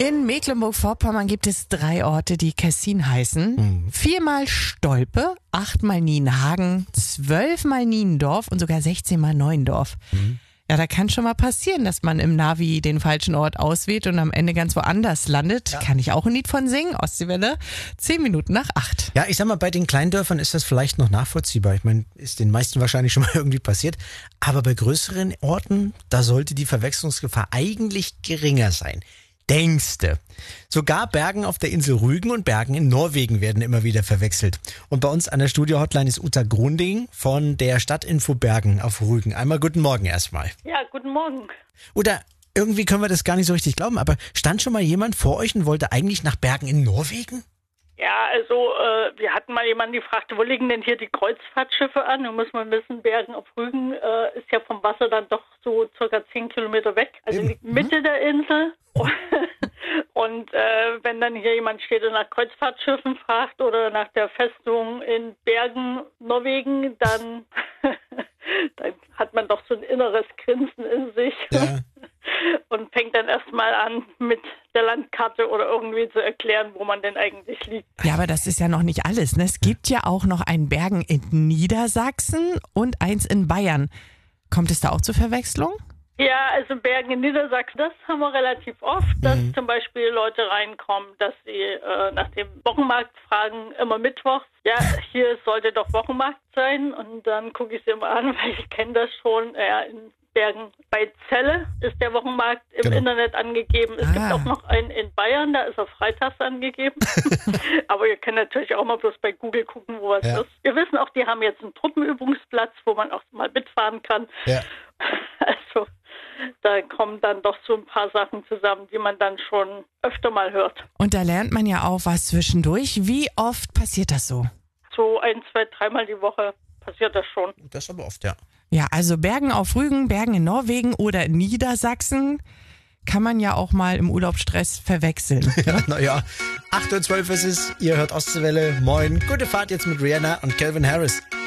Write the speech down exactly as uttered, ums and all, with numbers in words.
In Mecklenburg-Vorpommern gibt es drei Orte, die Kessin heißen. Mhm. Viermal Stolpe, achtmal Nienhagen, zwölfmal Niendorf und sogar sechzehnmal Neuendorf. Mhm. Ja, da kann schon mal passieren, dass man im Navi den falschen Ort auswählt und am Ende ganz woanders landet. Ja. Kann ich auch ein Lied von singen? Ostseewelle, zehn Minuten nach acht. Ja, ich sag mal, bei den Kleindörfern ist das vielleicht noch nachvollziehbar. Ich meine, ist den meisten wahrscheinlich schon mal irgendwie passiert. Aber bei größeren Orten, da sollte die Verwechslungsgefahr eigentlich geringer sein. Denkste. Sogar Bergen auf der Insel Rügen und Bergen in Norwegen werden immer wieder verwechselt. Und bei uns an der Studio-Hotline ist Uta Grunding von der Stadtinfo Bergen auf Rügen. Einmal guten Morgen erstmal. Ja, guten Morgen. Uta, irgendwie können wir das gar nicht so richtig glauben, aber stand schon mal jemand vor euch und wollte eigentlich nach Bergen in Norwegen? Ja, also äh, wir hatten mal jemanden gefragt, wo liegen denn hier die Kreuzfahrtschiffe an? Da muss man wissen, Bergen auf Rügen äh, ist ja vom Wasser dann doch so circa zehn Kilometer weg. Also Eben. liegt Mitte mhm. der Insel. Und äh, wenn dann hier jemand steht und nach Kreuzfahrtschiffen fragt oder nach der Festung in Bergen, Norwegen, dann, dann hat man doch so ein inneres Grinsen in sich. Ja. Und fängt dann erstmal an, mit der Landkarte oder irgendwie zu erklären, wo man denn eigentlich liegt. Ja, aber das ist ja noch nicht alles, ne? Es gibt ja auch noch ein Bergen in Niedersachsen und eins in Bayern. Kommt es da auch zur Verwechslung? Ja, also Bergen in Niedersachsen, das haben wir relativ oft, dass mhm. zum Beispiel Leute reinkommen, dass sie äh, nach dem Wochenmarkt fragen, immer mittwochs. Ja, hier sollte doch Wochenmarkt sein. Und dann gucke ich sie immer an, weil ich kenne das schon. Ja, in Bergen bei Celle ist der Wochenmarkt im genau. Internet angegeben. Es ah. gibt auch noch einen in Bayern, da ist er freitags angegeben. Aber ihr könnt natürlich auch mal bloß bei Google gucken, wo was ja. ist. Wir wissen auch, die haben jetzt einen Truppenübungsplatz, wo man auch mal mitfahren kann. Ja. Also da kommen dann doch so ein paar Sachen zusammen, die man dann schon öfter mal hört. Und da lernt man ja auch was zwischendurch. Wie oft passiert das so? So ein, zwei, dreimal die Woche passiert das schon. Das ist aber oft, ja. Ja, also Bergen auf Rügen, Bergen in Norwegen oder in Niedersachsen kann man ja auch mal im Urlaubsstress verwechseln. Ja, naja, acht Uhr zwölf ist es, ihr hört Ostseewelle. Moin, gute Fahrt jetzt mit Rihanna und Calvin Harris.